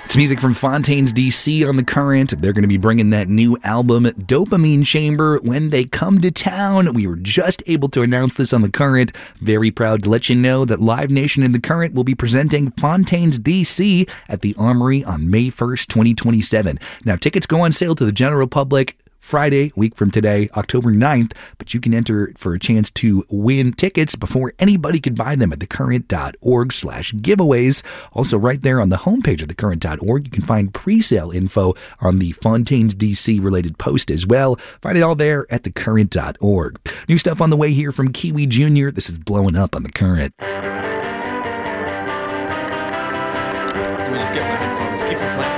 It's music from Fontaines DC on The Current. They're going to be bringing that new album, Dopamine Chamber, when they come to town. We were just able to announce this on The Current. Very proud to let you know that Live Nation and The Current will be presenting Fontaines DC at the Armory on May 1st, 2027. Now, tickets go on sale to the general public Friday, week from today, October 9th, but you can enter for a chance to win tickets before anybody can buy them at thecurrent.org/giveaways. Also, right there on the homepage of thecurrent.org, you can find pre-sale info on the Fontaines DC related post as well. Find it all there at thecurrent.org. New stuff on the way here from Kiwi Jr. This is Blowing Up on The Current. Let me just get my headphones. Keep it playing.